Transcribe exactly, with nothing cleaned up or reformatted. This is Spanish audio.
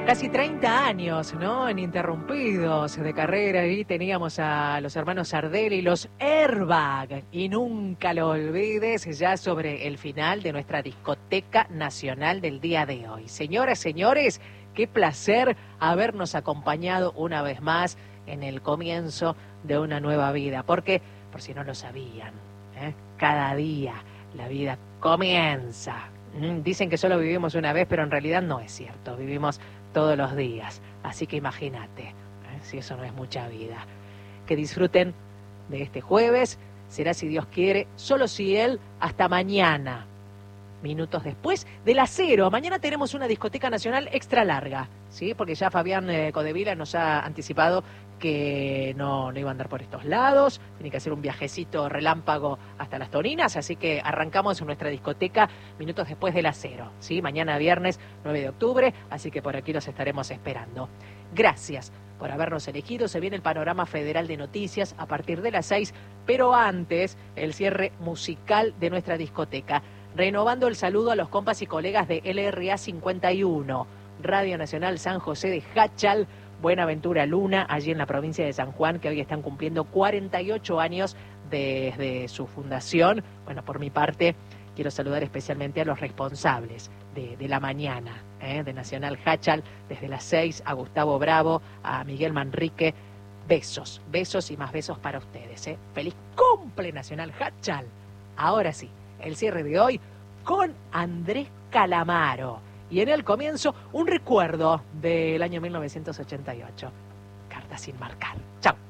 Casi treinta años, ¿no? Ininterrumpidos de carrera, y teníamos a los hermanos Sardelli, los Airbag, y nunca lo olvides, ya sobre el final de nuestra discoteca nacional del día de hoy. Señoras, señores, qué placer habernos acompañado una vez más en el comienzo de una nueva vida, porque, por si no lo sabían, ¿eh? Cada día la vida comienza. Dicen que solo vivimos una vez, pero en realidad no es cierto, vivimos todos los días, así que imagínate, ¿eh? Si eso no es mucha vida. Que disfruten de este jueves, será si Dios quiere, solo si Él, hasta mañana, minutos después de las cero. Mañana tenemos una discoteca nacional extra larga, ¿sí? Porque ya Fabián eh, Codevila nos ha anticipado que no, no iba a andar por estos lados, tiene que hacer un viajecito relámpago hasta las Toninas, así que arrancamos en nuestra discoteca minutos después de las cero, ¿sí? Mañana viernes nueve de octubre, así que por aquí los estaremos esperando. Gracias por habernos elegido. Se viene el panorama federal de noticias a partir de las seis, pero antes el cierre musical de nuestra discoteca. Renovando el saludo a los compas y colegas de L R A cincuenta y uno, Radio Nacional San José de Jáchal, Buenaventura Luna, allí en la provincia de San Juan, que hoy están cumpliendo cuarenta y ocho años desde su fundación. Bueno, por mi parte, quiero saludar especialmente a los responsables de, de la mañana, ¿eh? de Nacional Jáchal, desde las seis, a Gustavo Bravo, a Miguel Manrique. Besos, besos y más besos para ustedes, ¿eh? ¡Feliz cumple, Nacional Jáchal! Ahora sí, el cierre de hoy con Andrés Calamaro. Y en el comienzo, un recuerdo del año mil novecientos ochenta y ocho. Carta sin marcar. Chao.